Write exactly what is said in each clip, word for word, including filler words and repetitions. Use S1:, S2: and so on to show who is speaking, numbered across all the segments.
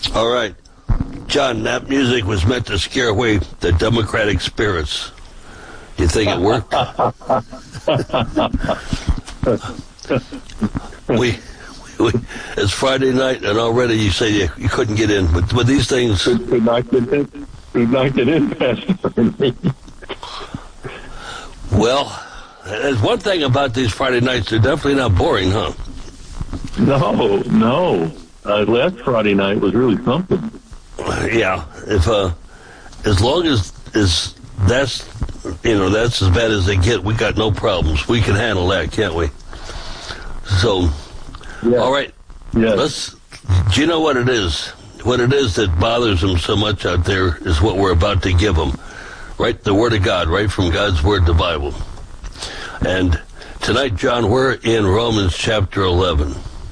S1: All right. John, that music was meant to scare away the democratic spirits. You think it worked? we, we, it's Friday night, and already you say you, you couldn't get in. But with these things...
S2: Could, could not get in, could not get in, Pastor.
S1: Well, there's one thing about these Friday nights. They're definitely not boring, huh?
S2: No, no. Uh, last Friday night was really something.
S1: Yeah, if uh, as long as is that's you know that's as bad as they get, we got no problems. We can handle that, can't we? So, yeah. All right,
S2: yeah.
S1: Let's. Do you know what it is? What it is that bothers them so much out there is what we're about to give them, right? The Word of God, right from God's Word, the Bible. And tonight, John, we're in Romans chapter eleven.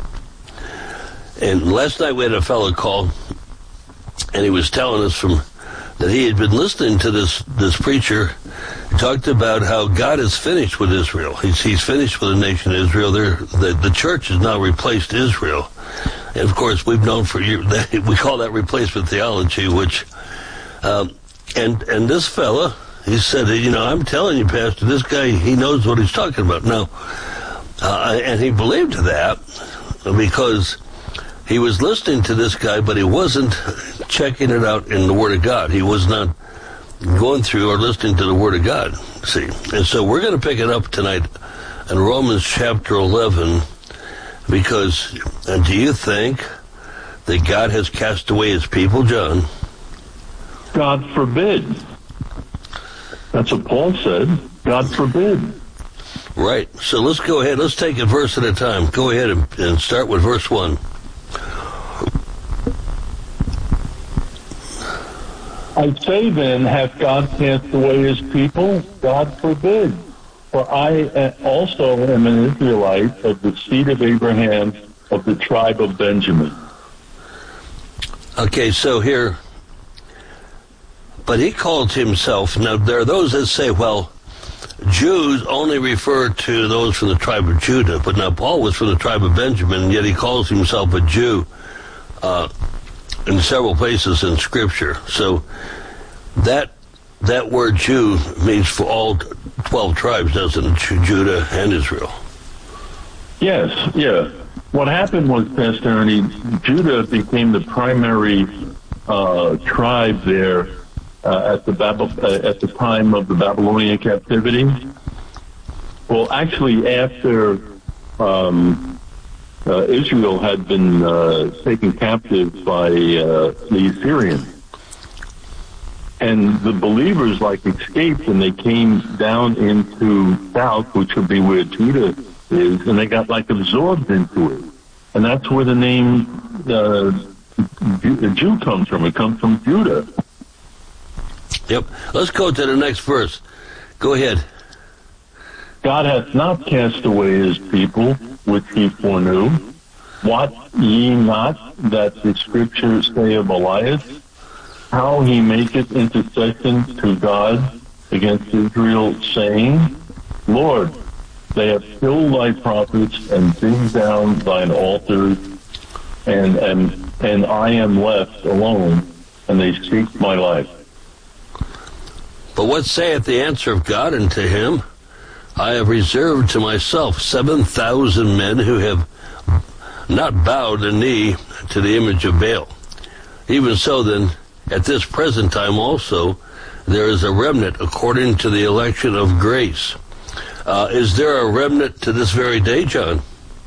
S1: And last night we had a fellow call, and he was telling us from that he had been listening to this this preacher. He talked about how God is finished with Israel. He's he's finished with the nation of Israel. They're, the the church has now replaced Israel, and of course we've known for years that we call that replacement theology. Which, um, and and this fella, he said, you know, I'm telling you, Pastor, this guy, he knows what he's talking about. Now, uh, and he believed that because he was listening to this guy, but he wasn't checking it out in the Word of God. He was not going through or listening to the Word of God, see. And so we're going to pick it up tonight in Romans chapter eleven, because, and do you think that God has cast away his people, John?
S2: God forbid. That's what Paul said. God forbid.
S1: Right. So let's go ahead. Let's take it verse at a time. Go ahead and, and start with verse one.
S2: I say then, hath God cast away his people? God forbid. For I also am an Israelite of the seed of Abraham, of the tribe of Benjamin.
S1: Okay, so here, but he called himself, now there are those that say, well, Jews only refer to those from the tribe of Judah, but now Paul was from the tribe of Benjamin, and yet he calls himself a Jew uh, in several places in Scripture. So that that word Jew means for all twelve tribes, doesn't it? Judah and Israel.
S2: Yes, yeah. What happened was, Pastor Ernie, Judah became the primary uh, tribe there uh, at the Bab- uh, at the time of the Babylonian captivity. Well, actually, after um, uh, Israel had been uh, taken captive by uh, the Assyrians, and the believers like escaped, and they came down into south, which would be where Judah is, and they got like absorbed into it, and that's where the name uh, Jew comes from. It comes from Judah.
S1: Yep. Let's go to the next verse. Go ahead.
S2: God hath not cast away his people, which he foreknew. Wot ye not that the scriptures say of Elias, how he maketh intercession to God against Israel, saying, Lord, they have killed thy prophets and digged down thine altars, and, and, and I am left alone, and they seek my life.
S1: But what saith the answer of God unto him? I have reserved to myself seven thousand men who have not bowed the knee to the image of Baal. Even so then, at this present time also, there is a remnant according to the election of grace. Uh, is there a remnant to this very day, John?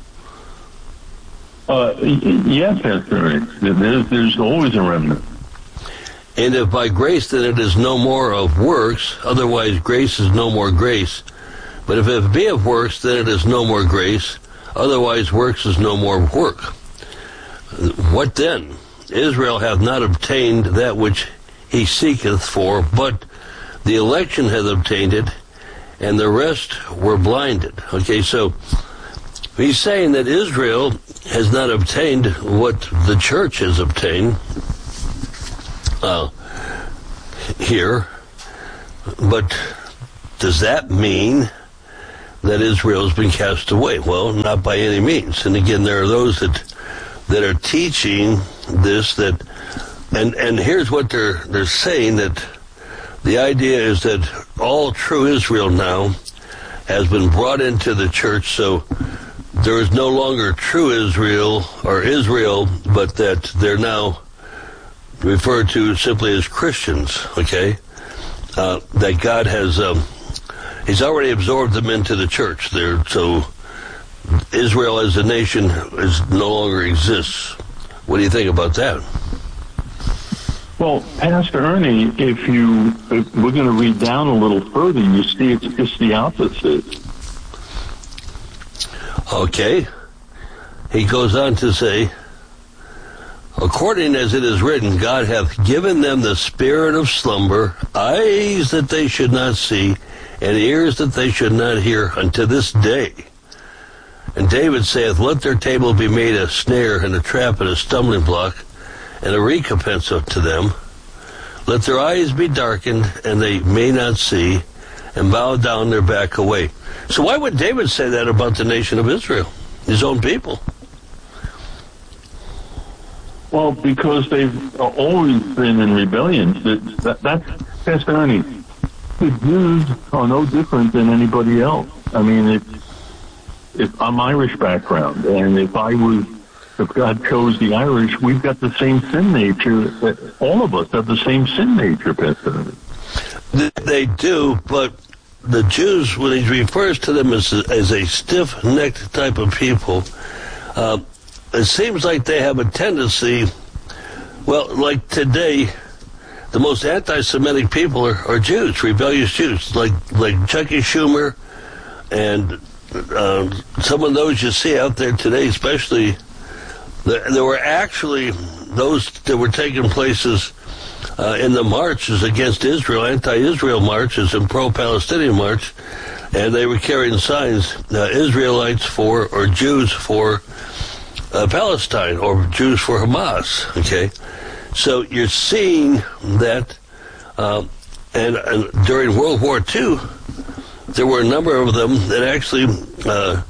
S2: Uh, yes, Pastor. There's, there's always a remnant.
S1: And if by grace, then it is no more of works, otherwise grace is no more grace. But if it be of works, then it is no more grace, otherwise works is no more work. What then? Israel hath not obtained that which he seeketh for, but the election hath obtained it, and the rest were blinded. Okay, so he's saying that Israel has not obtained what the church has obtained uh, here, but does that mean that Israel has been cast away? Well, not by any means. And again, there are those that that are teaching this, that, and, and here's what they're, they're saying, that the idea is that all true Israel now has been brought into the church, so there is no longer true Israel or Israel, but that they're now referred to simply as Christians, okay? Uh, that God has, um, He's already absorbed them into the church. They're, so Israel as a nation is no longer exists. What do you think about that?
S2: Well, Pastor Ernie, if you if we're going to read down a little further, you see it's just the opposite.
S1: Okay. He goes on to say, according as it is written, God hath given them the spirit of slumber, eyes that they should not see, and ears that they should not hear unto this day. And David saith, let their table be made a snare and a trap and a stumbling block, and a recompense unto them. Let their eyes be darkened, and they may not see, and bow down their back away. So why would David say that about the nation of Israel, his own people?
S2: Well, because they've always been in rebellion. That, that's, Pastor Ernie, the Jews are no different than anybody else. I mean, if, if I'm Irish background, and if I was, if God chose the Irish, we've got the same sin nature. All of us have the same sin nature, Pastor Ernie.
S1: They do, but the Jews, when he refers to them as a, as a stiff-necked type of people, uh, it seems like they have a tendency, well, like today, the most anti-Semitic people are, are Jews, rebellious Jews, like like Chucky Schumer, and uh, some of those you see out there today, especially, there, there were actually those that were taking places uh, in the marches against Israel, anti-Israel marches and pro-Palestinian march, and they were carrying signs, uh, Israelites for, or Jews for uh, Palestine, or Jews for Hamas, okay? So you're seeing that, uh, and, and during World War Two, there were a number of them that actually, uh,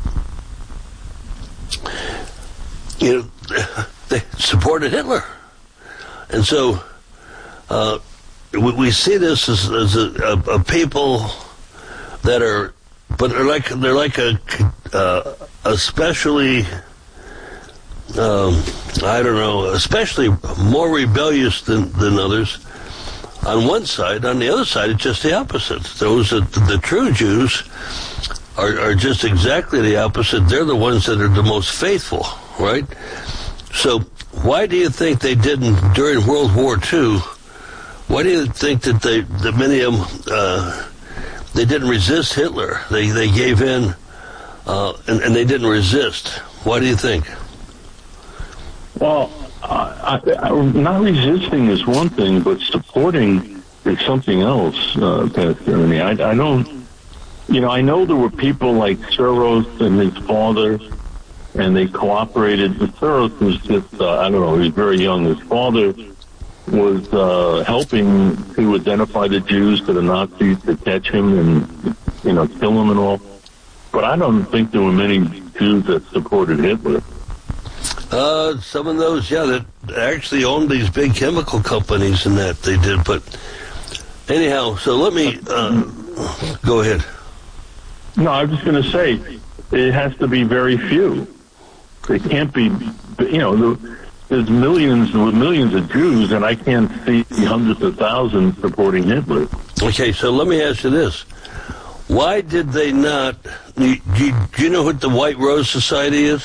S1: you know, they supported Hitler. And so uh, we, we see this as, as a, a, a people that are, but they're like they're like a uh, especially. Um, I don't know, especially more rebellious than, than others on one side. On the other side, it's just the opposite. Those that, the true Jews are, are just exactly the opposite. They're the ones that are the most faithful, right? So why do you think they didn't, during World War Two, why do you think that they, that many of them, uh, they didn't resist Hitler? They, they gave in, uh, and, and they didn't resist. Why do you think?
S2: Well, I, I, not resisting is one thing, but supporting is something else, uh, Pastor Ernie. I, I don't, you know, I know there were people like Soros and his father, and they cooperated. But Soros was just, uh, I don't know, he was very young. His father was uh, helping to identify the Jews to the Nazis to catch him and, you know, kill him and all. But I don't think there were many Jews that supported Hitler.
S1: Uh, some of those, yeah, that actually owned these big chemical companies and that they did. But anyhow, so let me, uh, go ahead.
S2: No, I was just going to say, it has to be very few. It can't be, you know, there's millions with millions of Jews, and I can't see hundreds of thousands supporting Hitler.
S1: Okay, so let me ask you this. Why did they not, do you, do you know what the White Rose Society is?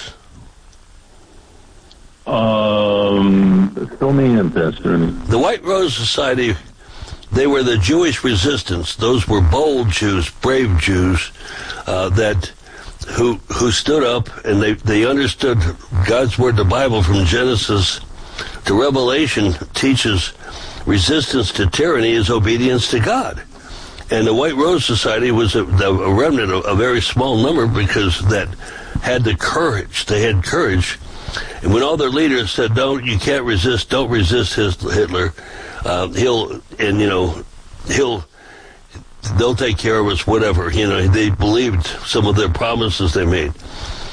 S2: Um, fill me in, Pastor.
S1: The White Rose Society, they were the Jewish resistance. Those were bold Jews, brave Jews, uh, that who who stood up and they, they understood God's word, the Bible, from Genesis to Revelation teaches resistance to tyranny is obedience to God. And the White Rose Society was a, a remnant, a, a very small number, because that had the courage. They had courage. And when all their leaders said, "Don't, you can't resist, don't resist his Hitler, uh, he'll, and you know, he'll, they'll take care of us, whatever." You know, they believed some of their promises they made.